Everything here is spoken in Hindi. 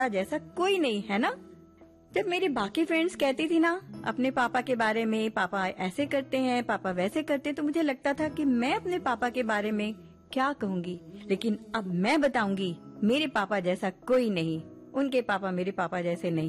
जैसा कोई नहीं है ना। जब मेरी बाकी फ्रेंड्स कहती थी ना अपने पापा के बारे में, पापा ऐसे करते हैं, पापा वैसे करते हैं, तो मुझे लगता था कि मैं अपने पापा के बारे में क्या कहूंगी। लेकिन अब मैं बताऊंगी, मेरे पापा जैसा कोई नहीं, उनके पापा मेरे पापा जैसे नहीं।